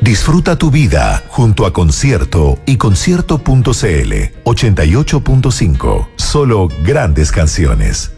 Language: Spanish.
Disfruta tu vida junto a Concierto y Concierto.cl 88.5. Solo grandes canciones.